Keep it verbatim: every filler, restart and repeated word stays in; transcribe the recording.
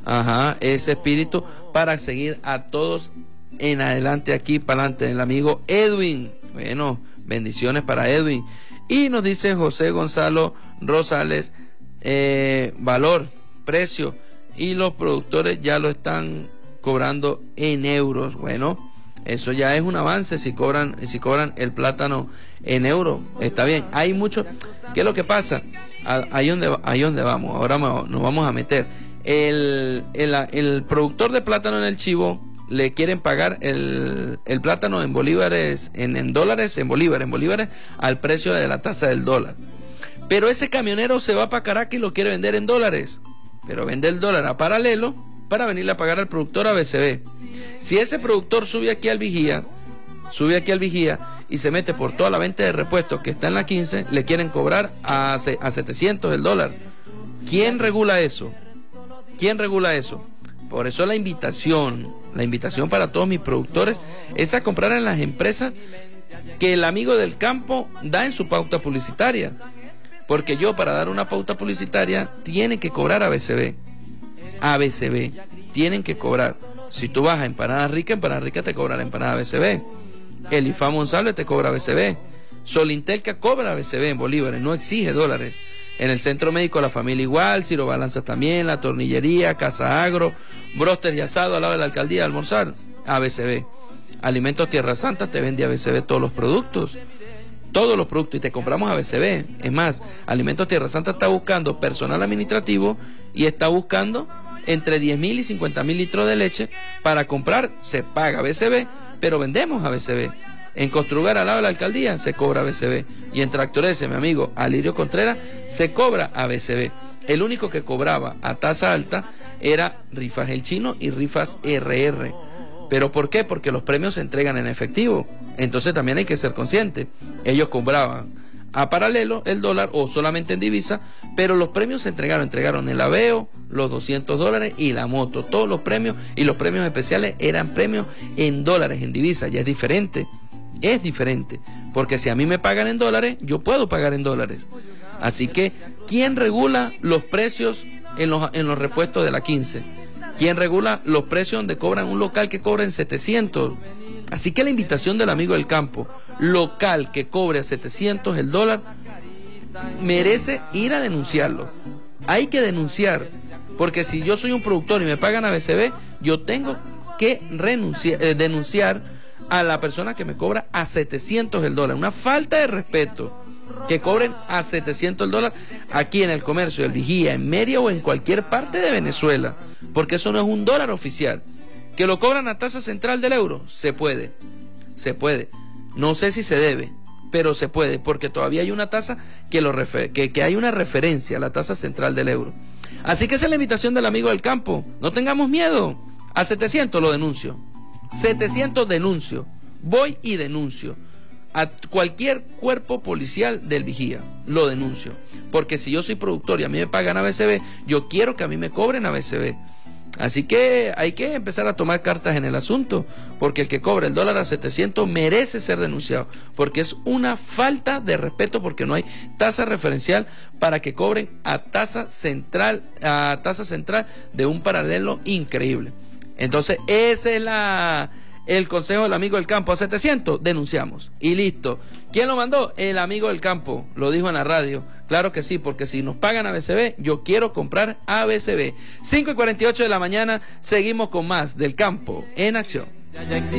Ajá, ese espíritu para seguir a todos en adelante aquí, para adelante, el amigo Edwin. Bueno, bendiciones para Edwin. Y nos dice José Gonzalo Rosales, eh, valor, precio, y los productores ya lo están cobrando en euros. Bueno, eso ya es un avance. Si cobran, si cobran el plátano en euros, está bien. Hay mucho. ¿Qué es lo que pasa? Ahí donde, ahí donde vamos. Ahora nos vamos a meter. El, el, el productor de plátano en el Chivo le quieren pagar el, el plátano en bolívares, en, en dólares, en bolívares, en bolívares, al precio de la tasa del dólar. Pero ese camionero se va para Caracas y lo quiere vender en dólares. Pero vende el dólar a paralelo para venirle a pagar al productor a B C B. Si ese productor sube aquí al vigía, sube aquí al vigía y se mete por toda la venta de repuestos que está en la quince, le quieren cobrar a, a setecientos el dólar. ¿Quién regula eso? ¿Quién regula eso? Por eso la invitación, la invitación para todos mis productores es a comprar en las empresas que el amigo del campo da en su pauta publicitaria. Porque yo, para dar una pauta publicitaria, tiene que cobrar a B C B. A B C B. Tienen que cobrar. Si tú vas a Empanada Rica, Empanada Rica te cobra la empanada B C B. El I F A Monsalve te cobra B C B. Solintelca cobra B C B en bolívares, no exige dólares. En el Centro Médico La Familia igual, Ciro Balanzas también, La Tornillería, Casa Agro, Broster y Asado al lado de la Alcaldía de Almorzar, A B C B. Alimentos Tierra Santa te vende A B C B todos los productos. Todos los productos, y te compramos a B C B. Es más, Alimentos Tierra Santa está buscando personal administrativo y está buscando entre diez mil y cincuenta mil litros de leche para comprar. Se paga a B C B, pero vendemos a B C B. En Construgar, al lado de la alcaldía, se cobra a B C B. Y en Tractorese, mi amigo Alirio Contreras, se cobra a B C B. El único que cobraba a tasa alta era Rifas El Chino y Rifas R R. ¿Pero por qué? Porque los premios se entregan en efectivo. Entonces también hay que ser consciente. Ellos cobraban a paralelo el dólar o solamente en divisa, pero los premios se entregaron. Entregaron el Aveo, los doscientos dólares y la moto. Todos los premios y los premios especiales eran premios en dólares, en divisa. Ya es diferente. Es diferente. Porque si a mí me pagan en dólares, yo puedo pagar en dólares. Así que, ¿quién regula los precios en los, en los repuestos de la quince? ¿Quién regula los precios donde cobran un local que cobra en setecientos? Así que la invitación del amigo del campo, local que cobre a setecientos el dólar, merece ir a denunciarlo. Hay que denunciar, porque si yo soy un productor y me pagan a B C B, yo tengo que renunciar, eh, denunciar a la persona que me cobra a setecientos el dólar. Una falta de respeto que cobren a setecientos el dólar aquí en el comercio del Vigía, en Mérida o en cualquier parte de Venezuela, porque eso no es un dólar oficial. ¿Que lo cobran a tasa central del euro? Se puede, se puede. No sé si se debe, pero se puede, porque todavía hay una tasa que, lo refer que, que hay una referencia a la tasa central del euro. Así que esa es la invitación del amigo del campo. No tengamos miedo. A setecientos lo denuncio. setecientos denuncio. Voy y denuncio. A cualquier cuerpo policial del Vigía lo denuncio. Porque si yo soy productor y a mí me pagan a B C B, yo quiero que a mí me cobren a B C B. Así que hay que empezar a tomar cartas en el asunto, porque el que cobra el dólar a setecientos merece ser denunciado, porque es una falta de respeto, porque no hay tasa referencial para que cobren a tasa central, a tasa central de un paralelo increíble. Entonces ese es la el consejo del amigo del campo. A setecientos denunciamos y listo. ¿Quién lo mandó? El amigo del campo, lo dijo en la radio. Claro que sí, porque si nos pagan a B C B, yo quiero comprar a B C B. cinco y cuarenta y ocho de la mañana, seguimos con más del campo en acción.